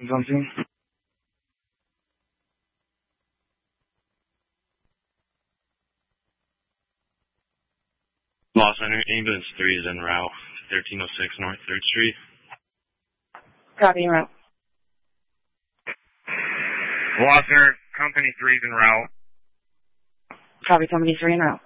Something. Los Center, ambulance 3 is en route, 1306 North 3rd Street. Copy, en route. Los Center, Company 3 is en route. Copy, Company 3 en route.